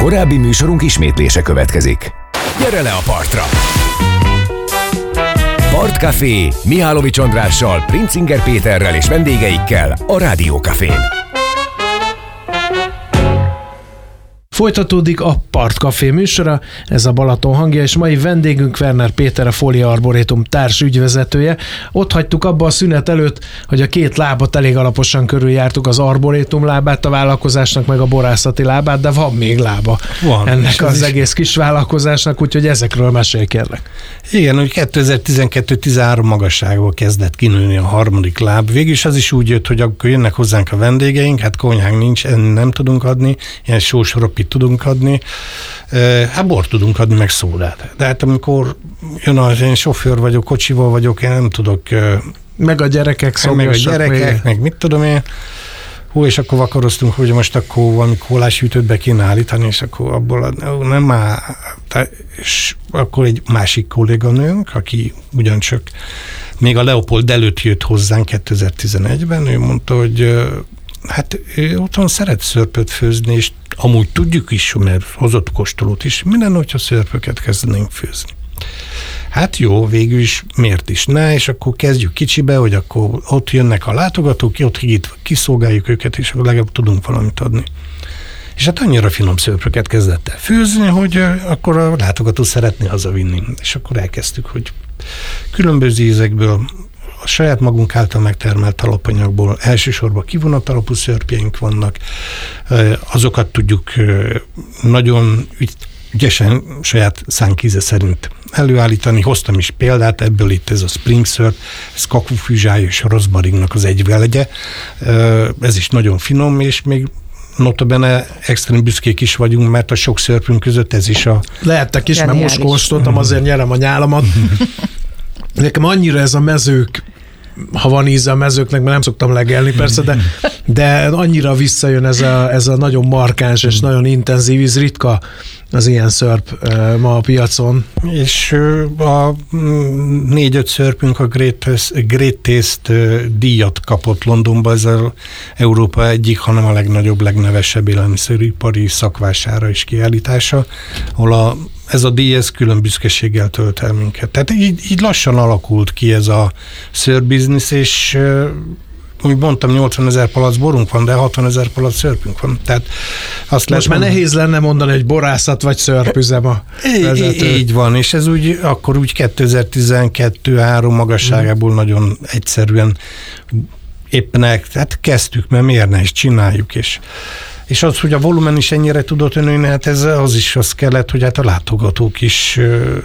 Korábbi műsorunk ismétlése következik. Gyere le a partra! Partcafé Mihálovics Andrással, Princinger Péterrel és vendégeikkel a Rádiókafén. Folytatódik a Partcafé műsora, ez a Balaton hangja, és mai vendégünk Werner Péter, a Folia Arborétum társ ügyvezetője. Ott hagytuk abba a szünet előtt, hogy a két lábat elég alaposan körüljártuk, az arborétum lábát, a vállalkozásnak, meg a borászati lábát, de van még lába ennek az egész kis vállalkozásnak, úgyhogy ezekről mesélj kérlek. Igen, hogy 2012-13 magasságból kezdett kinőni a harmadik láb. Végülis az is úgy jött, hogy akkor jönnek hozzánk a vendégeink, hát konyhánk nincs, nem tudunk adni, ilyen sósropit tudunk adni, hát bort tudunk adni, meg szódát. De hát amikor jön az, én sofőr vagyok, kocsival vagyok, én nem tudok... Meg a gyerekek szomjasak. Meg a gyerekek, meg mit tudom én. És akkor vakaroztunk, hogy most akkor valami kólásütőt be kéne állítani, és akkor abból nem már... És akkor egy másik kolléganőnk, aki ugyancsak még a Leopold előtt jött hozzánk 2011-ben, ő mondta, hogy hát ő otthon szeret szörpöt főzni, és amúgy tudjuk is, mert hozott kóstolót is, mi lenne, hogyha szörpöket kezdenénk főzni. Hát jó, végül is miért is ne, és akkor kezdjük kicsibe, hogy akkor ott jönnek a látogatók, ott kiszolgáljuk őket, és legalább tudunk valamit adni. És hát annyira finom szörpöket kezdett el főzni, hogy akkor a látogató szeretné hazavinni. És akkor elkezdtük, hogy különböző ízekből, a saját magunk által megtermelt alapanyagból elsősorban kivonat alapú szörpjeink vannak, azokat tudjuk nagyon ügyesen saját szánkíze szerint előállítani. Hoztam is példát, ebből itt ez a spring syrup, ez kakufűzsály és rozmaringnak az egyvelegye. Ez is nagyon finom, és még notabene extrém büszkék is vagyunk, mert a sok szörpünk között ez is a... Lehettek is, mert most kóstoltam, azért nyerem a nyálamat. Nekem annyira ez a mezők, ha van íze a mezőknek, mert nem szoktam legelni persze, de annyira visszajön ez a nagyon markáns és nagyon intenzív íz, ritka az ilyen szörp ma a piacon. És a 4-5 szörpünk a Great Taste díjat kapott Londonban, ez az Európa egyik, hanem a legnagyobb, legnevesebb élelmiszeripari szakvására és kiállítása, ahol ez a díj, ez külön büszkeséggel tölt el minket. Tehát így lassan alakult ki ez a szőrbiznisz, és úgy mondtam, 80 000 palac borunk van, de 60 000 palac szörpünk van. Tehát azt most már nehéz lenne mondani, hogy borászat vagy szörpüzem a vezető. Így van, és ez akkor úgy 2012-3 magasságából nagyon egyszerűen éppen hát kezdtük, mert miért ne is csináljuk, és az, hogy a volumen is ennyire tudott nőni, hát ez az kellett, hogy hát a látogatók is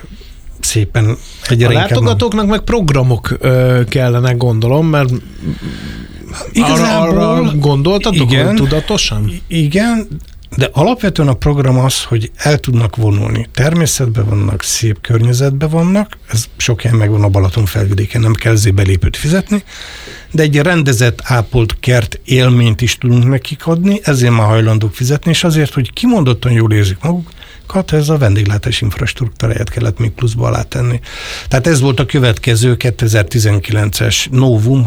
szépen egyre inkább... A látogatóknak meg programok kellene, gondolom, mert arra gondoltatok, hogy tudatosan? Igen, de alapvetően a program az, hogy el tudnak vonulni. Természetben vannak, szép környezetben vannak, ez sok helyen megvan a Balaton felvidéken, nem kell ezért belépőt fizetni, de egy rendezett, ápolt kert élményt is tudunk nekik adni, ezért már hajlandók fizetni, és azért, hogy kimondottan jól érzik magukat, ez a vendéglátás infrastruktúráját kellett még pluszba alátenni. Tehát ez volt a következő 2019-es novum,